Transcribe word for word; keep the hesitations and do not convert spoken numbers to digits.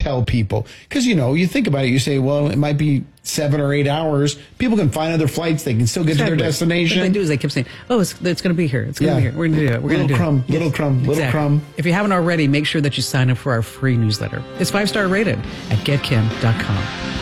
tell people. Because, you know, you think about it, you say, well, it might be seven or eight hours. People can find other flights. They can still get Exactly. to their destination. What they do is they keep saying, oh, it's, it's going to be here. It's going to Yeah. be here. We're going to do it. We're going to Little do crumb, it. little crumb, little Exactly. crumb. If you haven't already, make sure that you sign up for our free newsletter. It's five-star rated at get kim dot com.